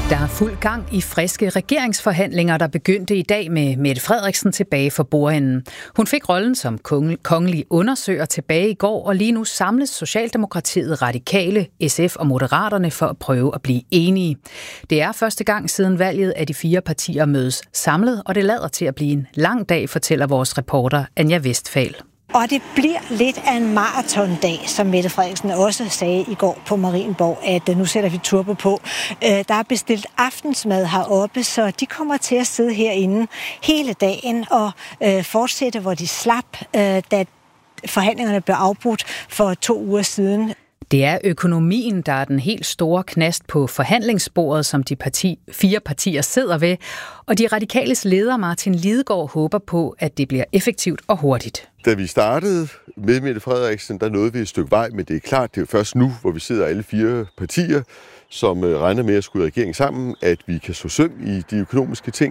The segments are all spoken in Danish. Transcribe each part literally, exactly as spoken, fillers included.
Der er fuld gang i friske regeringsforhandlinger, der begyndte i dag med Mette Frederiksen tilbage for bordenden. Hun fik rollen som kongelig undersøger tilbage i går, og lige nu samles Socialdemokratiet, Radikale, S F og Moderaterne for at prøve at blive enige. Det er første gang siden valget, at de fire partier mødes samlet, og det lader til at blive en lang dag, fortæller vores reporter Anja Westphal. Og det bliver lidt af en maratondag, som Mette Frederiksen også sagde i går på Marienborg, at nu sætter vi turbo på. Der er bestilt aftensmad heroppe, så de kommer til at sidde herinde hele dagen og fortsætte, hvor de slap, da forhandlingerne blev afbrudt for to uger siden. Det er økonomien, der er den helt store knast på forhandlingsbordet, som de parti, fire partier sidder ved, og de radikales leder Martin Lidegaard håber på, at det bliver effektivt og hurtigt. Da vi startede med Mette Frederiksen, der nåede vi et stykke vej, men det er klart, det er først nu, hvor vi sidder alle fire partier, som regner med at skulle regering sammen, at vi kan så søm i de økonomiske ting.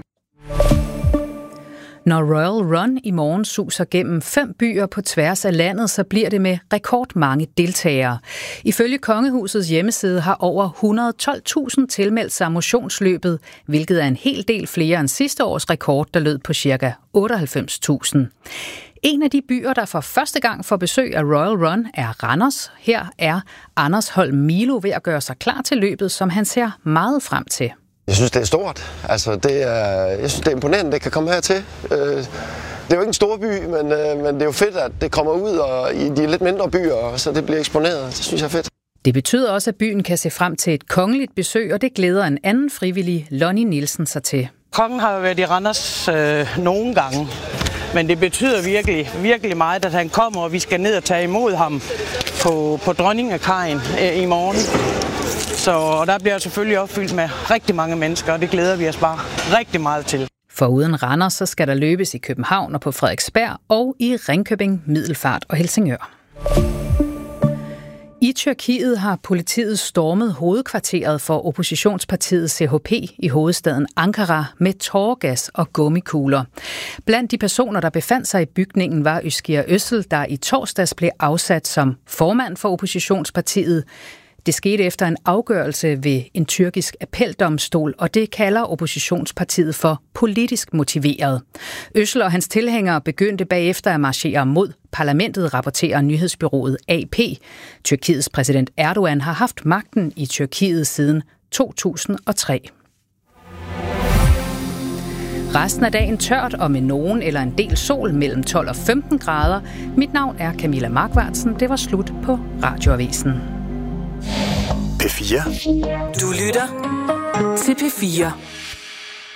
Når Royal Run i morgen suser gennem fem byer på tværs af landet, så bliver det med rekordmange deltagere. Ifølge Kongehusets hjemmeside har over et hundrede og tolv tusind tilmeldt sig motionsløbet, hvilket er en hel del flere end sidste års rekord, der lød på ca. otteoghalvfems tusind. En af de byer, der for første gang får besøg af Royal Run, er Randers. Her er Anders Holm Milo ved at gøre sig klar til løbet, som han ser meget frem til. Jeg synes, det er stort. Altså, det er, jeg synes, det er imponerende, det kan komme hertil. Det er jo ikke en stor by, men, men det er jo fedt, at det kommer ud og i de lidt mindre byer, så det bliver eksponeret. Det synes jeg er fedt. Det betyder også, at byen kan se frem til et kongeligt besøg, og det glæder en anden frivillig, Lonnie Nielsen, sig til. Kongen har jo været i Randers øh, nogle gange, men det betyder virkelig, virkelig meget, at han kommer, og vi skal ned og tage imod ham på, på Dronningekajen øh, i morgen. Så og der bliver selvfølgelig opfyldt med rigtig mange mennesker, og det glæder vi os bare rigtig meget til. Foruden Randers, så skal der løbes i København og på Frederiksberg, og i Ringkøbing, Middelfart og Helsingør. I Tyrkiet har politiet stormet hovedkvarteret for oppositionspartiet C H P i hovedstaden Ankara med tåregas og gummikugler. Blandt de personer, der befandt sig i bygningen, var Özgür Özel, der i torsdags blev afsat som formand for oppositionspartiet. Det skete efter en afgørelse ved en tyrkisk appeldomstol, og det kalder oppositionspartiet for politisk motiveret. Özel og hans tilhængere begyndte bagefter at marchere mod parlamentet, rapporterer nyhedsbureauet A P. Tyrkiets præsident Erdogan har haft magten i Tyrkiet siden to tusind og tre. Resten af dagen tørt og med nogen eller en del sol mellem tolv og femten grader. Mit navn er Camilla Markvartsen. Det var slut på Radioavisen. P fire. Du lytter til P fire.